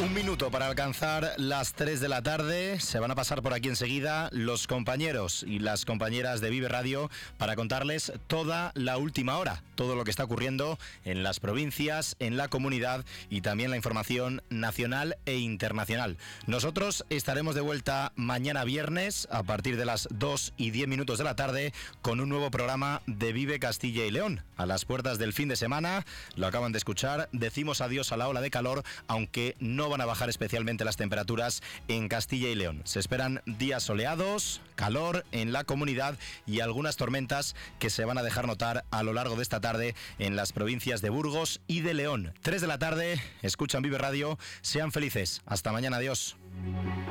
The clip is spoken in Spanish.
Un minuto para alcanzar las 3 de la tarde. Se van a pasar por aquí enseguida los compañeros y las compañeras de Vive Radio para contarles toda la última hora, todo lo que está ocurriendo en las provincias, en la comunidad y también la información nacional e internacional. Nosotros estaremos de vuelta mañana viernes a partir de las 2:10 de la tarde con un nuevo programa de Vive Castilla y León. A las puertas del fin de semana, lo acaban de escuchar, decimos adiós a la ola de calor, aunque no van a bajar especialmente las temperaturas en Castilla y León. Se esperan días soleados, calor en la comunidad y algunas tormentas que se van a dejar notar a lo largo de esta tarde en las provincias de Burgos y de León. 3 de la tarde, escuchan Vive Radio, sean felices. Hasta mañana, adiós.